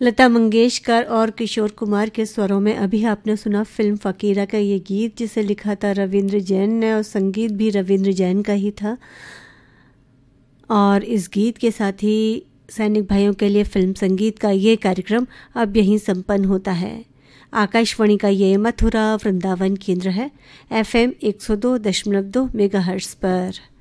लता मंगेशकर और किशोर कुमार के स्वरों में अभी आपने सुना फिल्म फ़कीरा का ये गीत, जिसे लिखा था रविंद्र जैन ने और संगीत भी रविंद्र जैन का ही था। और इस गीत के साथ ही सैनिक भाइयों के लिए फिल्म संगीत का ये कार्यक्रम अब यहीं संपन्न होता है। आकाशवाणी का ये मथुरा वृंदावन केंद्र है, FM 102.2 मेगाहर्ट्ज़ पर।